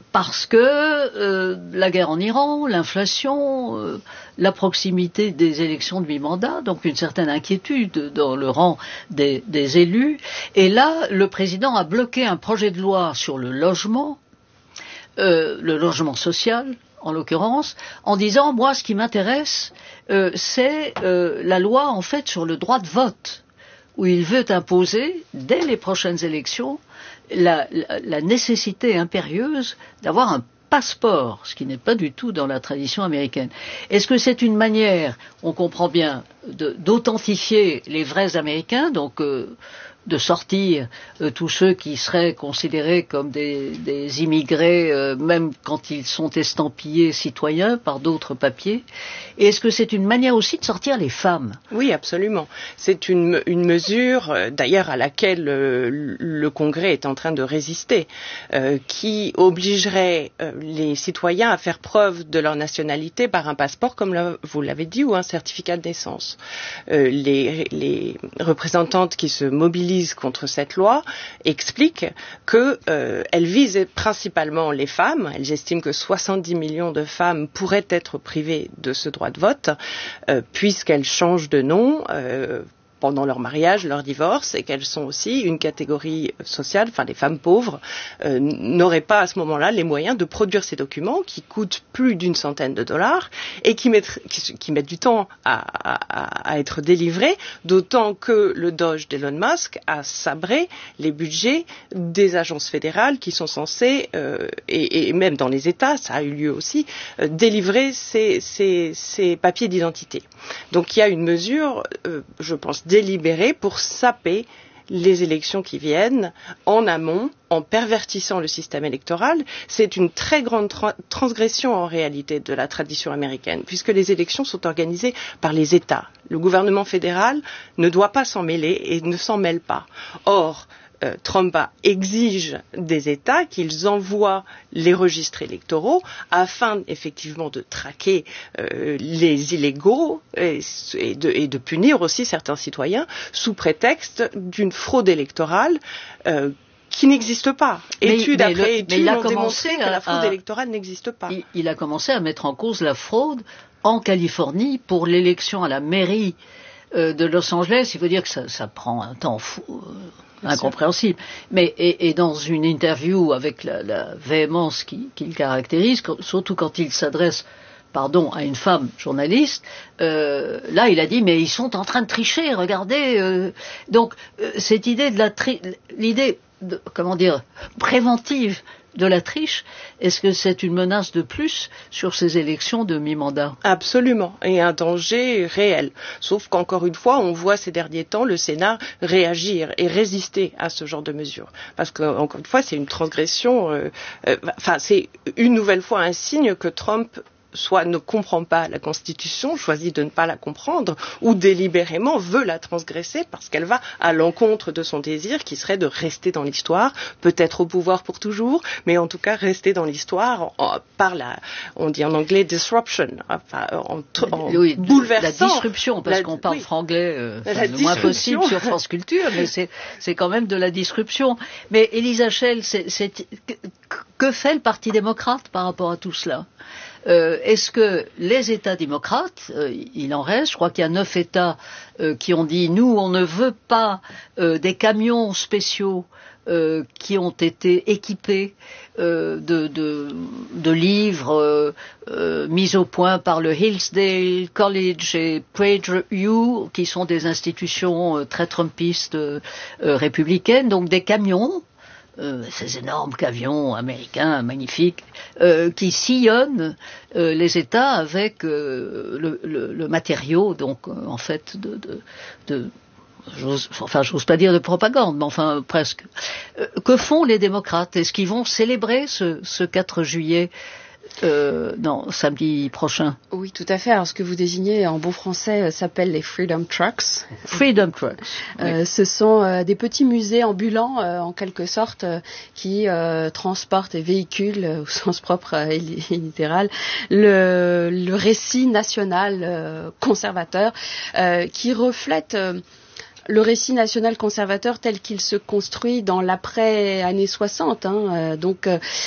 parce que la guerre en Iran, l'inflation, la proximité des élections de mi-mandat, donc une certaine inquiétude dans le rang des élus. Et là, le président a bloqué un projet de loi sur le logement social, en l'occurrence, en disant, moi, ce qui m'intéresse, c'est la loi, en fait, sur le droit de vote, où il veut imposer, dès les prochaines élections, la nécessité impérieuse d'avoir un passeport, ce qui n'est pas du tout dans la tradition américaine. Est-ce que c'est une manière, on comprend bien, d'authentifier les vrais Américains, donc de sortir tous ceux qui seraient considérés comme des immigrés, même quand ils sont estampillés citoyens par d'autres papiers? Et est-ce que c'est une manière aussi de sortir les femmes? Oui, absolument. C'est une mesure, d'ailleurs, à laquelle le Congrès est en train de résister, qui obligerait les citoyens à faire preuve de leur nationalité par un passeport, comme vous l'avez dit, ou un certificat de naissance. Les représentantes qui se mobilisent contre cette loi expliquent qu'elle vise principalement les femmes. Elles estiment que 70 millions de femmes pourraient être privées de ce droit de vote puisqu'elles changent de nom pendant leur mariage, leur divorce, et qu'elles sont aussi une catégorie sociale, enfin les femmes pauvres, n'auraient pas à ce moment-là les moyens de produire ces documents qui coûtent plus d'$100 et qui mettent du temps à être délivrés, d'autant que le Doge d'Elon Musk a sabré les budgets des agences fédérales qui sont censées, et même dans les États, ça a eu lieu aussi, délivrer ces papiers d'identité. Donc il y a une mesure, je pense, délibérée pour saper les élections qui viennent en amont, en pervertissant le système électoral. C'est une très grande transgression en réalité de la tradition américaine, puisque les élections sont organisées par les États. Le gouvernement fédéral ne doit pas s'en mêler et ne s'en mêle pas. Or, Trump exige des États qu'ils envoient les registres électoraux afin effectivement de traquer les illégaux et de punir aussi certains citoyens sous prétexte d'une fraude électorale qui n'existe pas. Étude après étude ont démontré que la fraude électorale n'existe pas. Il a commencé à mettre en cause la fraude en Californie pour l'élection à la mairie de Los Angeles. Il faut dire que ça prend un temps fou. Incompréhensible. Mais et dans une interview avec la véhémence qui le caractérise, surtout quand il s'adresse à une femme journaliste, là il a dit mais ils sont en train de tricher, regardez. Donc cette idée l'idée préventive de la triche, est-ce que c'est une menace de plus sur ces élections de mi-mandat? Absolument, et un danger réel. Sauf qu'encore une fois, on voit ces derniers temps le Sénat réagir et résister à ce genre de mesures. Parce qu'encore une fois, c'est une transgression, c'est une nouvelle fois un signe que Trump soit ne comprend pas la Constitution, choisit de ne pas la comprendre, ou délibérément veut la transgresser parce qu'elle va à l'encontre de son désir qui serait de rester dans l'histoire, peut-être au pouvoir pour toujours, mais en tout cas rester dans l'histoire par on dit en anglais disruption, en bouleversant. La disruption, parce qu'on parle franglais le moins possible sur France Culture, mais c'est quand même de la disruption. Mais Elisa Schell, que fait le Parti démocrate par rapport à tout cela? Est-ce que les États démocrates, il en reste, je crois qu'il y a 9 États qui ont dit nous on ne veut pas des camions spéciaux qui ont été équipés de livres mis au point par le Hillsdale College et PragerU, qui sont des institutions très trumpistes républicaines, donc des camions. Ces énormes camions américains magnifiques qui sillonnent les États avec le matériau, donc en fait j'ose pas dire de propagande, mais enfin presque. Que font les démocrates? Est-ce qu'ils vont célébrer ce 4 juillet samedi prochain? Oui, tout à fait. Alors, ce que vous désignez en bon français s'appelle les Freedom Trucks. Freedom Trucks. Oui. Ce sont des petits musées ambulants, en quelque sorte, qui transportent et véhiculent, au sens propre et littéral, le récit national conservateur qui reflète le récit national conservateur tel qu'il se construit dans l'après années 60. Donc